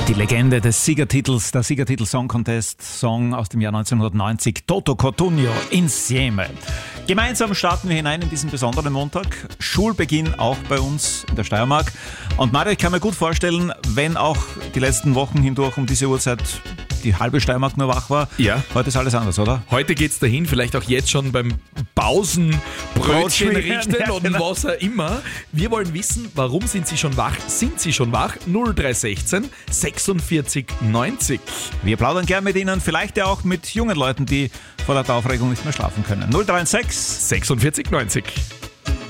Die Legende des Siegertitels, der Siegertitel Song Contest Song aus dem Jahr 1990, Toto Cotugno, Insieme. Gemeinsam starten wir hinein in diesen besonderen Montag. Schulbeginn auch bei uns in der Steiermark. Und Mario, ich kann mir gut vorstellen, wenn auch die letzten Wochen hindurch um diese Uhrzeit die halbe Steiermark nur wach war. Ja. Heute ist alles anders, oder? Heute geht's dahin, vielleicht auch jetzt schon beim Pausenbrötchen richten Ja, und genau. was auch immer. Wir wollen wissen, warum sind Sie schon wach? Sind Sie schon wach? 0316 46 90. Wir plaudern gern mit Ihnen, vielleicht ja auch mit jungen Leuten, die vor lauter Aufregung nicht mehr schlafen können. 0316 46 90.